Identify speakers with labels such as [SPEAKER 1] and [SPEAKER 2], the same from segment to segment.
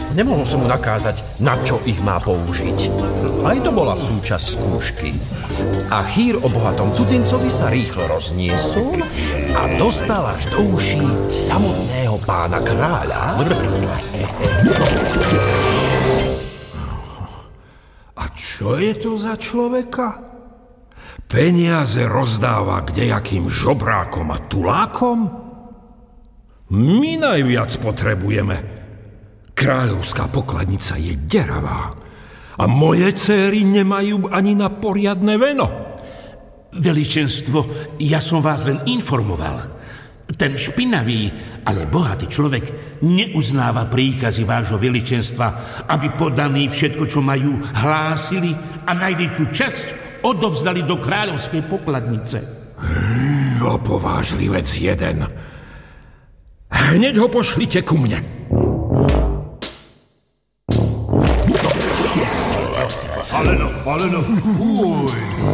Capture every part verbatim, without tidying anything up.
[SPEAKER 1] Nemohol som mu nakázať, na čo ich má použiť. Aj to bola súčasť skúšky. A chýr o bohatom cudzincovi sa rýchlo rozniesol a dostal až do uší samotného pána kráľa.
[SPEAKER 2] A čo je to za človeka? Peniaze rozdáva kdejakým žobrákom a tulákom? My najviac potrebujeme. Kráľovská pokladnica je deravá a moje céry nemajú ani na poriadne veno.
[SPEAKER 3] Veličenstvo, ja som vás len informoval. Ten špinavý, ale bohatý človek neuznáva príkazy vášho veličenstva, aby podaní všetko, čo majú, hlásili a najväčšiu časť odovzdali do kráľovskej pokladnice.
[SPEAKER 2] Opovážlivec jeden. Hneď ho pošlite ku mne.
[SPEAKER 4] Ale no, ale no, fuj.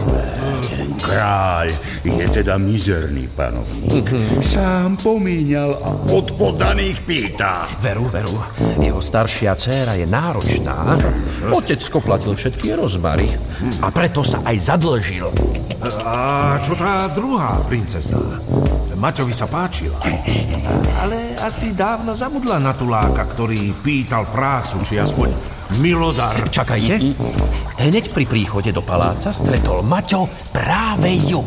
[SPEAKER 5] Kráľ je teda mizerný panovník. Sám pomíňal a od podaných pýta.
[SPEAKER 1] Veru, veru, jeho staršia dcéra je náročná. Otecko platil všetky rozmary a preto sa aj zadlžil.
[SPEAKER 4] A čo tá druhá princezná? Maťovi sa páčila, ale asi dávno zabudla na tuláka, ktorý pýtal prácu, či aspoň milodar.
[SPEAKER 1] Čakajte, hneď pri príchode do paláca stretol Maťo práve ju.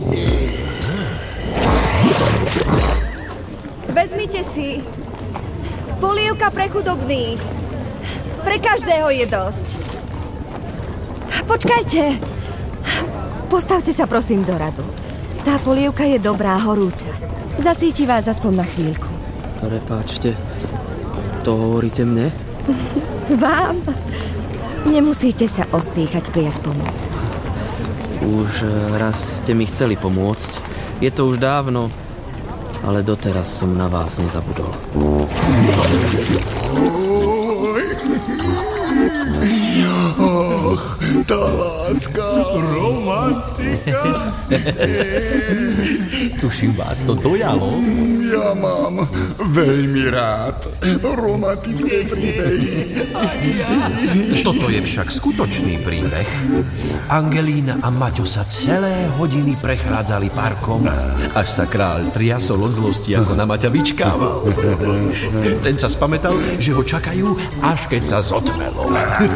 [SPEAKER 6] Vezmite si. Polievka pre chudobných. Pre každého je dosť. Počkajte. Postavte sa prosím do radu. Tá polievka je dobrá, horúca. Zasíti vás aspoň na chvíľku.
[SPEAKER 7] Prepáčte, to hovoríte mne?
[SPEAKER 6] Vám? Nemusíte sa ostýchať prijať pomoc.
[SPEAKER 7] Už raz ste mi chceli pomôcť. Je to už dávno, ale doteraz som na vás nezabudol.
[SPEAKER 5] Och, tá láska.
[SPEAKER 4] Romantika.
[SPEAKER 1] Tuším, vás to dojalo.
[SPEAKER 5] Ja mám veľmi rád romantické príbehy.
[SPEAKER 1] Toto je však skutočný príbeh. Angelína a Maťo sa celé hodiny prechádzali parkom, až sa kráľ triasol od zlosti, ako na Maťa vyčkával. Ten sa spamätal, že ho čakajú, až keď sa zotmelo.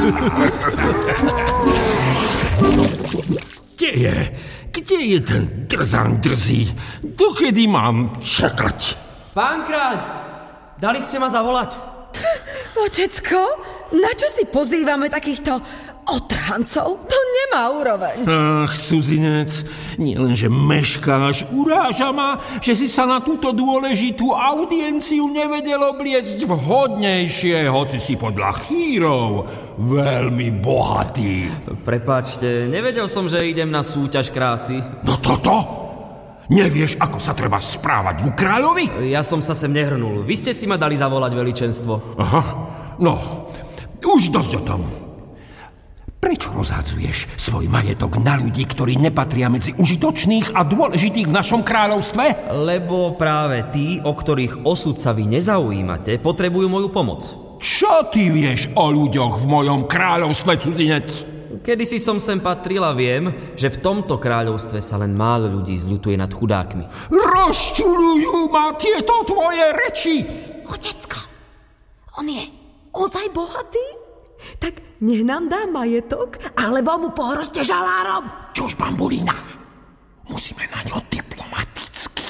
[SPEAKER 2] Kde je? Kde je ten trzán drzý? Dokedy mám čakať?
[SPEAKER 7] Pán kráľ, dali ste ma zavolať?
[SPEAKER 8] Otecko, na čo si pozývame takýchto otrhancov? To nemá úroveň.
[SPEAKER 2] Ach, cudzinec, nielenže meškáš, uráža ma, že si sa na túto dôležitú audienciu nevedel obliecť vhodnejšie, hoci si podľa chýrov veľmi bohatý.
[SPEAKER 7] Prepáčte, nevedel som, že idem na súťaž krásy.
[SPEAKER 2] No toto? Nevieš, ako sa treba správať u kráľovi?
[SPEAKER 7] Ja som sa sem nehrnul. Vy ste si ma dali zavolať, veličenstvo.
[SPEAKER 2] Aha, no, už dosť o tom. Prečo rozhadzuješ svoj majetok na ľudí, ktorí nepatria medzi užitočných a dôležitých v našom kráľovstve?
[SPEAKER 7] Lebo práve tí, o ktorých osud sa vy nezaujímate, potrebujú moju pomoc.
[SPEAKER 2] Čo ty vieš o ľuďoch v mojom kráľovstve, cudzinec?
[SPEAKER 7] Kedysi som sem patril a viem, že v tomto kráľovstve sa len málo ľudí zľutuje nad chudákmi.
[SPEAKER 2] Rozčuľujú ma tieto tvoje reči!
[SPEAKER 8] Otecko, on je ozaj bohatý? Tak nech nám dá majetok, alebo mu pohroste žalárom.
[SPEAKER 2] Čož, bambulína? Musíme na ňo diplomaticky.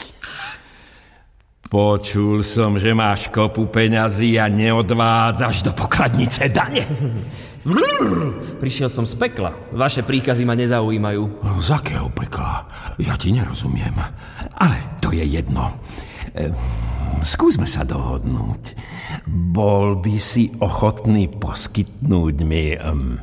[SPEAKER 2] Počul som, že máš kopu peňazí a neodvádzaš do pokladnice dane.
[SPEAKER 7] Prišiel som z pekla. Vaše príkazy ma nezaujímajú.
[SPEAKER 2] Z akého pekla? Ja ti nerozumiem. Ale to je jedno. E, skúsme sa dohodnúť. Bol by si ochotný poskytnúť mi um,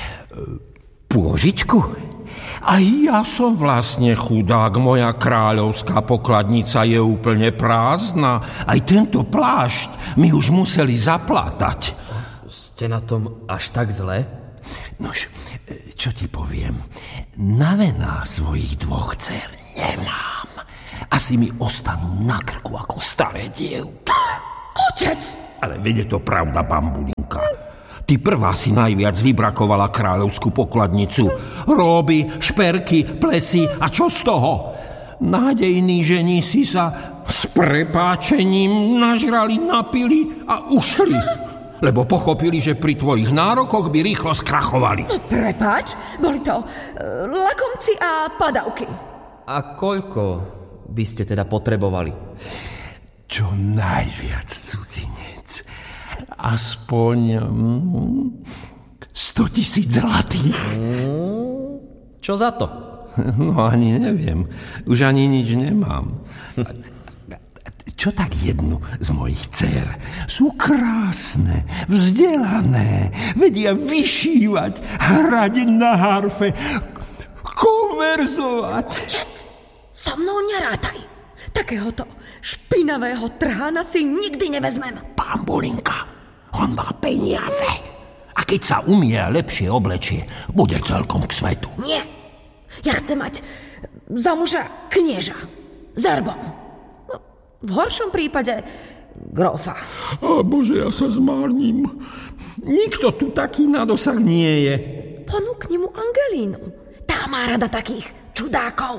[SPEAKER 2] pôžičku? A ja som vlastne chudák, moja kráľovská pokladnica je úplne prázdna. Aj tento plášť mi už museli zaplátať.
[SPEAKER 7] Ste na tom až tak zle?
[SPEAKER 2] Nož, čo ti poviem? Na vená svojich dvoch dcer nemám. Asi mi ostanú na krku ako staré dievka.
[SPEAKER 8] Otec!
[SPEAKER 2] Ale veď je to pravda, bambulinka. Ty prvá si najviac vybrakovala kráľovskú pokladnicu. Róby, šperky, plesy a čo z toho? Nádejní žení si sa s prepáčením nažrali, napili a ušli. Lebo pochopili, že pri tvojich nárokoch by rýchlo skrachovali.
[SPEAKER 8] No prepáč, boli to uh, lakomci a padavky.
[SPEAKER 7] A koľko by ste teda potrebovali?
[SPEAKER 2] Čo najviac, cudzinec. Aspoň mm, sto tisíc zlatých.
[SPEAKER 7] Mm, čo za to?
[SPEAKER 2] No ani neviem. Už ani nič nemám. Čo tak jednu z mojich dcér? Sú krásne, vzdelané, vedia vyšívať, hrať na harfe, konverzovať.
[SPEAKER 8] Otec, so mnou nerátaj. Takéhoto špinavého trhána si nikdy nevezmem.
[SPEAKER 2] Pán Bulinka, on má peniaze. A keď sa umie a lepšie oblečie, bude celkom k svetu.
[SPEAKER 8] Nie. Ja chcem mať za muža knieža. S erbom. No, v horšom prípade grófa.
[SPEAKER 2] Á, Bože, ja sa zmárnim. Nikto tu taký na dosah nie je.
[SPEAKER 8] Ponúkni mu Angelínu. Tá má rada takých čudákov.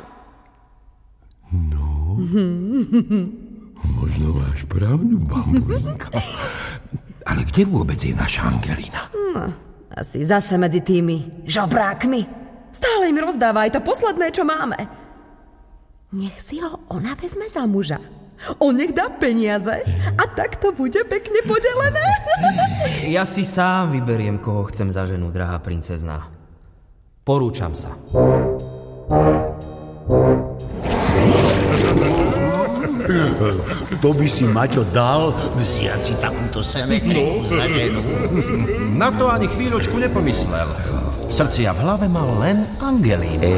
[SPEAKER 2] No, možno máš pravdu, Bambulinka. Ale kde vôbec je naša Angelína?
[SPEAKER 8] No, asi zase medzi tými žobrákmi. Stále im rozdáva aj to posledné, čo máme. Nech si ho ona vezme za muža. On nech dá peniaze a tak to bude pekne podelené.
[SPEAKER 7] Ja si sám vyberiem, koho chcem za ženu, drahá princezná. Porúčam sa.
[SPEAKER 5] To by si, Maťo, dal vziať si takúto semetru za ženu.
[SPEAKER 1] Na to ani chvíľočku nepomyslel. V srdci a v hlave mal len Angelínu.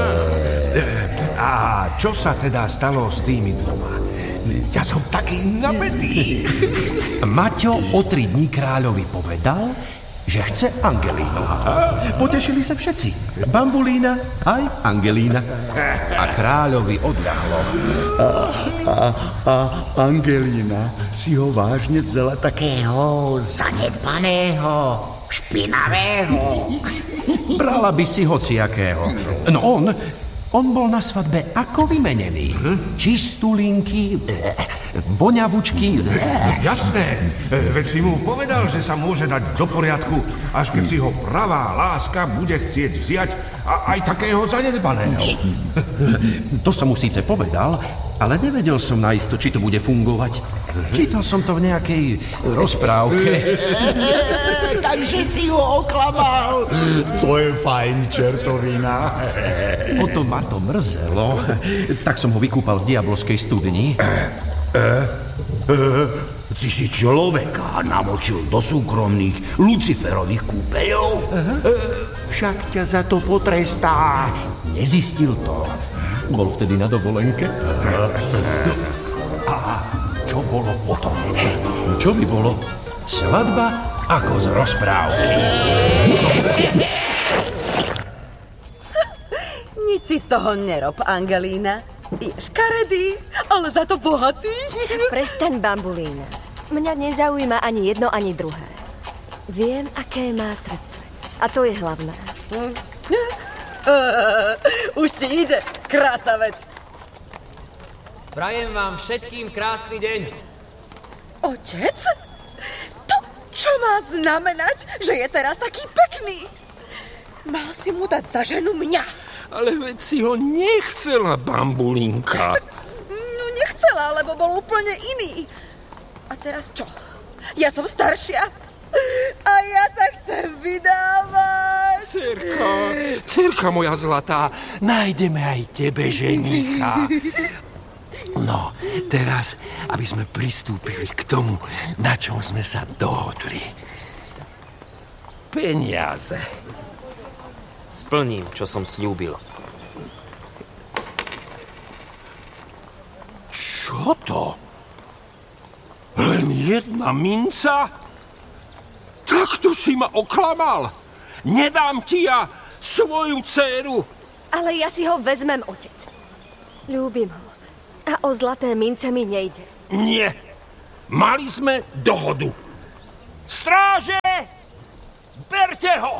[SPEAKER 4] A čo sa teda stalo s tými dvoma? Ja som taký napätý.
[SPEAKER 1] Maťo o tri dní kráľovi povedal, že chce Angelínu. Potešili sa všetci. Bambulína aj Angelína. A kráľovi odľahlo.
[SPEAKER 5] A, a, a Angelína si ho vážne vzala takého zanedbaného, špinavého.
[SPEAKER 1] Brala by si hociakého. No on, on bol na svadbe ako vymenený. Čistulinky, voňavučky.
[SPEAKER 4] Jasné, veď si mu povedal, že sa môže dať do poriadku, až keď si ho pravá láska bude chcieť vziať a aj takého zanedbaného.
[SPEAKER 1] To som mu síce povedal, ale nevedel som naisto, či to bude fungovať. Čítal som to v nejakej rozprávke.
[SPEAKER 5] Takže si ho oklamal. To je fajn čertovina.
[SPEAKER 1] O to ma to mrzelo. Tak som ho vykúpal v diabolskej studni.
[SPEAKER 5] E, e, ty si človeka namočil do súkromných Luciferových kúpeľov? E, však ťa za to potrestá.
[SPEAKER 1] Nezistil to. Bol vtedy na dovolenke.
[SPEAKER 4] A čo bolo potom?
[SPEAKER 1] Čo by bolo? Svadba ako z rozprávky.
[SPEAKER 8] Nič si z toho nerob, Angelína. Je škaredý, ale za to bohatý.
[SPEAKER 6] Prestaň, Bambulína. Mňa nezaujíma ani jedno, ani druhé. Viem, aké má srdce. A to je hlavné.
[SPEAKER 8] Uh, už ti ide, krásavec.
[SPEAKER 7] Prajem vám všetkým krásny deň.
[SPEAKER 8] Otec? To čo má znamenať, že je teraz taký pekný? Mal si mu dať za ženu mňa.
[SPEAKER 2] Ale veď si ho nechcela, Bambulinka.
[SPEAKER 8] No nechcela, lebo bol úplne iný. A teraz čo? Ja som staršia a ja sa chcem vydávať.
[SPEAKER 2] Cerka, cerka moja zlatá, nájdeme aj tebe ženicha. No, teraz, aby sme pristúpili k tomu, na čom sme sa dohodli. Peniaze.
[SPEAKER 7] Splním, čo som sľúbil.
[SPEAKER 2] Čo to? Len jedna minca? Takto si ma oklamal. Nedám ti ja svoju dcéru.
[SPEAKER 6] Ale ja si ho vezmem, otec. Ľúbim ho. A o zlaté mince mi nejde.
[SPEAKER 2] Nie. Mali sme dohodu. Stráže! Berte ho!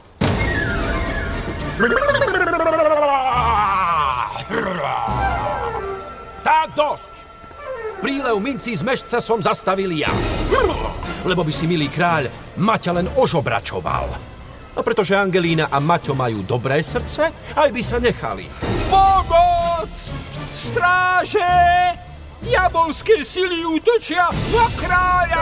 [SPEAKER 1] Tak dosť! Prílev mincí z mešca som zastavil ja. Lebo by si, milý kráľ, Maťa len ožobračoval. A pretože Angelína a Maťo majú dobré srdce, aj by sa nechali.
[SPEAKER 2] Pomoc! Stráže! Diabolské sily útočia na kráľa!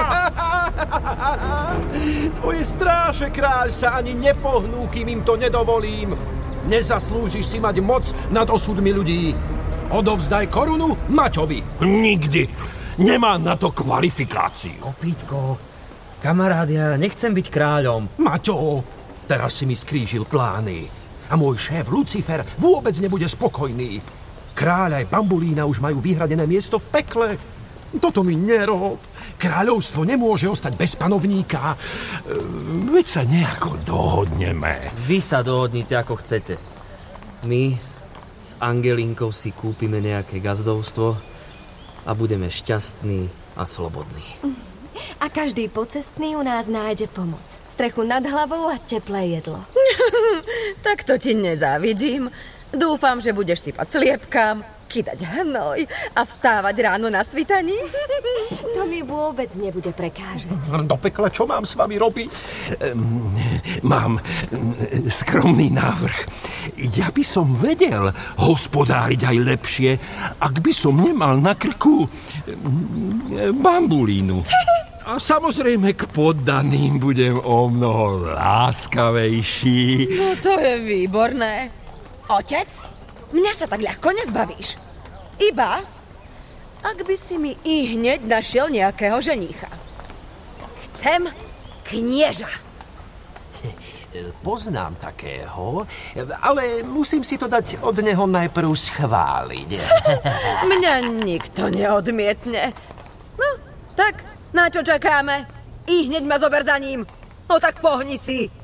[SPEAKER 1] Tvoje stráže, kráľ, sa ani nepohnú, kým im to nedovolím. Nezaslúžiš si mať moc nad osudmi ľudí. Odovzdaj korunu Maťovi.
[SPEAKER 2] Nikdy. Nemám na to kvalifikáciu.
[SPEAKER 9] Kopítko, kamarád, ja nechcem byť kráľom.
[SPEAKER 1] Maťo, teraz si mi skrížil plány. A môj šéf Lucifer vôbec nebude spokojný. Kráľ aj Bambulína už majú vyhradené miesto v pekle. Toto mi nerob. Kráľovstvo nemôže ostať bez panovníka.
[SPEAKER 2] Veď sa nejako dohodneme.
[SPEAKER 9] Vy sa dohodnite, ako chcete. My s Angelínkou si kúpime nejaké gazdovstvo a budeme šťastní a slobodní.
[SPEAKER 6] A každý pocestný u nás nájde pomoc. Strechu nad hlavou a teplé jedlo.
[SPEAKER 8] Tak to ti nezávidím. Dúfam, že budeš sypať sliepkám, kydať hnoj a vstávať ráno na svitaní.
[SPEAKER 6] To mi vôbec nebude prekážať.
[SPEAKER 1] Do pekla, čo mám s vami robiť?
[SPEAKER 2] Mám skromný návrh. Ja by som vedel hospodáriť aj lepšie, ak by som nemal na krku Bambulínu. A samozrejme k poddaným budem o mnoho láskavejší.
[SPEAKER 8] No to je výborné. Otec, mňa sa tak ľahko nezbavíš. Iba, ak by si mi i hneď našiel nejakého ženícha. Chcem knieža.
[SPEAKER 1] Poznám takého, ale musím si to dať od neho najprv schváliť.
[SPEAKER 8] Mňa nikto neodmietne. No, tak na čo čakáme? I hneď ma zober za ním. No tak pohni si.